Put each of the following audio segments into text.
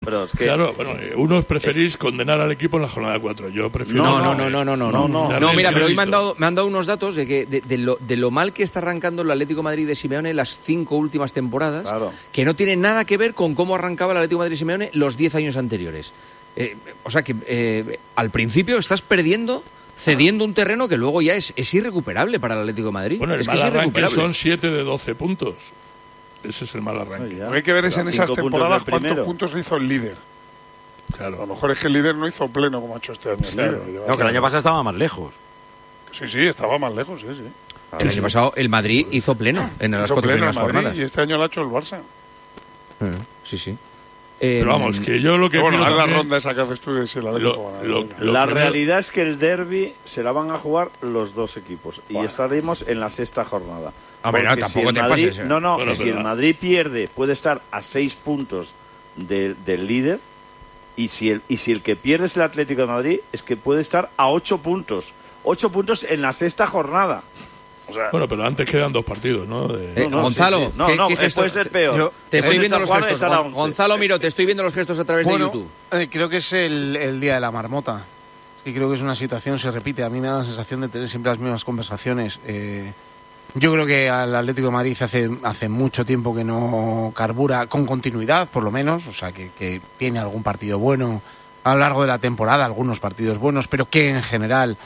Pero es que... Claro, bueno, unos preferís condenar al equipo en la jornada 4. Yo prefiero... No, mira, pero hoy me han dado unos datos de que de lo mal que está arrancando el Atlético de Madrid de Simeone las 5 últimas temporadas, Claro. que no tiene nada que ver con cómo arrancaba el Atlético de Madrid de Simeone los 10 años anteriores. O sea que al principio estás cediendo un terreno que luego ya es irrecuperable para el Atlético de Madrid. Bueno, el es mal que es arranque irrecuperable. son 7 de 12 puntos. Ese es el mal arranque. Lo que hay que ver es en esas 5 puntos temporadas del cuántos primero. puntos hizo el líder. A lo Claro. mejor es que el líder no hizo pleno como ha hecho este año. El Claro. líder. No, que el año pasado estaba más lejos. Sí, estaba más lejos, sí. El año pasado el Madrid hizo pleno en las Hizo 4 pleno el primeras Madrid jornadas. y este año lo ha hecho el Barça. Sí. Pero vamos, que yo lo que... Pero bueno, miro haz la también- ronda esa que haces tú de si el Atlético gana. lo La que realidad es que el derbi se la van a jugar los dos equipos y estaremos en la 6ª jornada. Hombre, no, Porque tampoco el te Madrid- pases, No, Bueno, si pero- el Madrid pierde puede estar a 6 puntos del líder y si el que pierde es el Atlético de Madrid es que puede estar a 8 puntos. 8 puntos en la 6ª jornada. O sea, Bueno, pero antes quedan 2 partidos, ¿no? Gonzalo, sí. No, ¿qué gesto? puede ser peor. Te estoy Puede viendo estar los Juan, gestos. estar a 11. Gonzalo, miro, te estoy viendo los gestos a través de YouTube. Creo que es el día de la marmota. Es que creo que es una situación, se repite. A mí me da la sensación de tener siempre las mismas conversaciones. Yo creo que al Atlético de Madrid hace mucho tiempo que no carbura con continuidad, por lo menos. O sea, que tiene algún partido bueno a lo largo de la temporada, algunos partidos buenos, pero que en general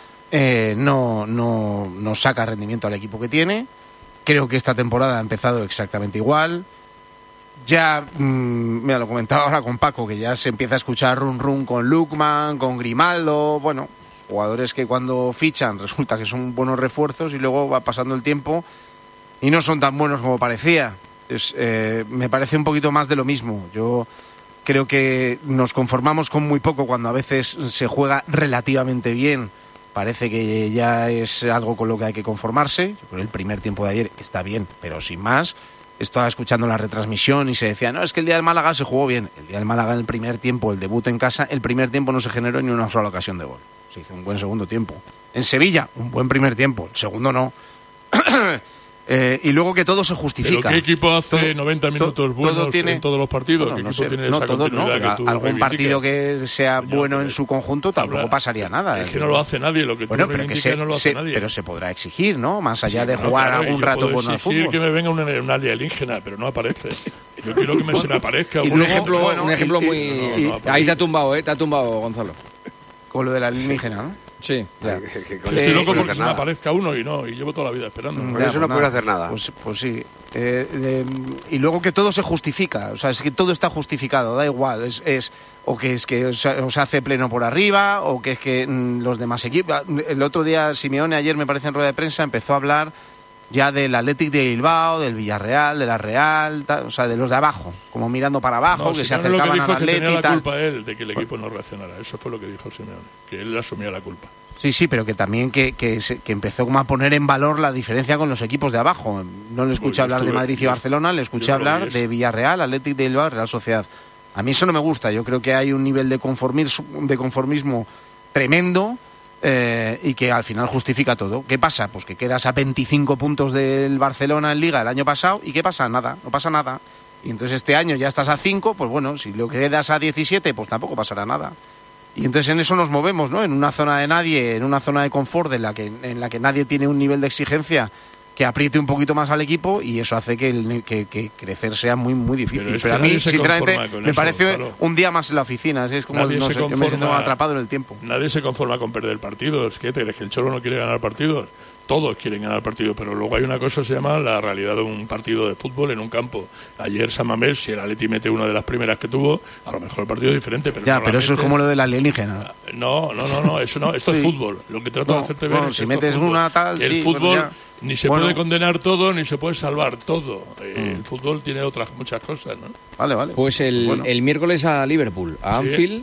no saca rendimiento al equipo que tiene. Creo que esta temporada ha empezado exactamente igual. Ya, mira, lo comentaba ahora con Paco, que ya se empieza a escuchar run con Lukman, con Grimaldo, bueno, jugadores que cuando fichan resulta que son buenos refuerzos y luego va pasando el tiempo y no son tan buenos como parecía. Me parece un poquito más de lo mismo. Yo creo que nos conformamos con muy poco cuando a veces se juega relativamente bien. Parece que ya es algo con lo que hay que conformarse. Yo creo que el primer tiempo de ayer está bien, pero sin más. Estaba escuchando la retransmisión y se decía, no, es que el día del Málaga se jugó bien. El día del Málaga en el primer tiempo, el debut en casa, el primer tiempo no se generó ni una sola ocasión de gol. Se hizo un buen segundo tiempo. En Sevilla, un buen primer tiempo. El segundo no. Y luego que todo se justifica. ¿Pero qué equipo hace 90 minutos buenos en todos los partidos? Bueno, ¿Qué no equipo sé, tiene no esa todos, continuidad ¿no? que tú Algún reivindicas? partido que sea Coño, bueno pero en su conjunto tampoco pasaría nada. Es que no lo hace nadie, lo que tú Bueno, pero que reivindicas no lo hace nadie. pero se podrá exigir, ¿no? Más allá Sí, de bueno, jugar claro, algún yo rato puedo bueno al exigir fútbol. que me venga una alienígena, pero no aparece. Yo quiero que se me aparezca. Un ejemplo, bueno, un ejemplo y- muy... y- ahí te ha tumbado, Gonzalo. Con lo de la alienígena, ¿no? Sí. Estoy loco porque se me aparezca uno y llevo toda la vida esperando. Por eso no puedo hacer nada. Pues sí. Y luego que todo se justifica, o sea, es que todo está justificado, da igual, o que os hace pleno por arriba, o que es que los demás equipos... El otro día, Simeone, ayer me parece en rueda de prensa, empezó a hablar ya del Athletic de Bilbao, del Villarreal, de la Real, o sea, de los de abajo, como mirando para abajo, No, que se Simeone acercaban lo que dijo al es que Athletic tenía y la tal. culpa él de que el equipo no reaccionara. Eso fue lo que dijo Simeone, que él asumía la culpa. Sí, pero que también que empezó como a poner en valor la diferencia con los equipos de abajo. No le escuché Yo hablar de estuve- Madrid y Barcelona, le escuché yo no lo hablar vi de eso. Villarreal, Athletic de Bilbao, Real Sociedad. A mí eso no me gusta. Yo creo que hay un nivel de conformismo tremendo y que al final justifica todo. ¿Qué pasa? Pues que quedas a 25 puntos del Barcelona en Liga el año pasado y ¿qué pasa? Nada, no pasa nada. Y entonces este año ya estás a 5, pues bueno, si lo quedas a 17, pues tampoco pasará nada. Y entonces en eso nos movemos, ¿no? En una zona de nadie, en una zona de confort en la que nadie tiene un nivel de exigencia que apriete un poquito más al equipo y eso hace que crecer sea muy muy difícil. Pero es Pero a que mí, nadie se sinceramente, conforma con me eso, parece Gonzalo. un día más en la oficina. Es como, Nadie no se sé, yo me conforma. siento atrapado en el tiempo. Nadie se conforma con perder partidos. ¿Qué te crees? ¿Que el Cholo no quiere ganar partidos? Todos quieren ganar partidos, pero luego hay una cosa que se llama la realidad de un partido de fútbol en un campo. Ayer San Mamés, si el Atleti mete una de las primeras que tuvo, a lo mejor el partido es diferente. Pero Ya, pero eso es como lo de la alienígena. No, eso no. Esto es Sí. fútbol. Lo que trato de hacerte ver es si esto metes es fútbol. una tal, Que el sí, fútbol bueno, ya. ni se Bueno. puede condenar todo, ni se puede salvar todo. El fútbol tiene otras muchas cosas, ¿no? Vale. Pues el miércoles a Liverpool, a Sí. Anfield,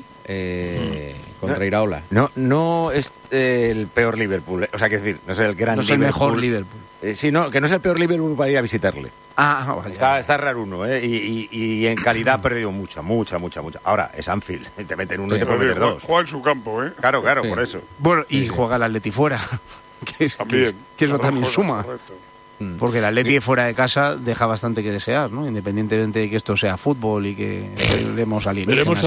contra Iraola. No es el peor Liverpool. O sea, que decir, no es el gran No es el Liverpool. mejor Liverpool. Sí, no, que no es el peor Liverpool para ir a visitarle. Vale. Está raro uno, ¿eh? Y en calidad ha perdido mucha. Ahora, es Anfield. Te meten uno y te pueden meter dos. Juega en su campo, ¿eh? Claro, Sí. por eso. Bueno, y juega el Atleti fuera. También. Que eso Las dos también cosas, suma. correcto. Porque el Atleti fuera de casa deja bastante que desear, ¿no? Independientemente de que esto sea fútbol y que veremos alienígenas. Veremos